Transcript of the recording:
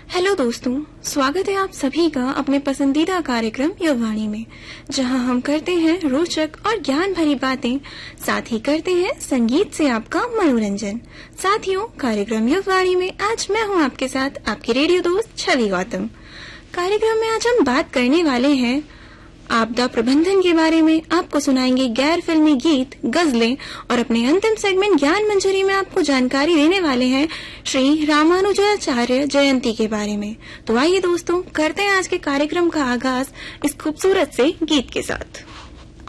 Hello दोस्तों, स्वागत है आप सभी का अपने पसंदीदा कार्यक्रम युववाणी में, जहां हम करते हैं रोचक और ज्ञान भरी बातें, साथ ही करते हैं संगीत से आपका मनोरंजन। साथियों, कार्यक्रम युववाणी में आज मैं हूं आपके साथ आपकी रेडियो दोस्त छवि गौतम। कार्यक्रम में आज हम बात करने वाले हैं आपदा प्रबंधन के बारे में। आपको सुनाएंगे गैर फिल्मी गीत, गजलें और अपने अंतिम सेगमेंट ज्ञान मंजरी में आपको जानकारी देने वाले हैं श्री रामानुजाचार्य जयंती के बारे में। तो आइए दोस्तों, करते हैं आज के कार्यक्रम का आगाज इस खूबसूरत से गीत के साथ।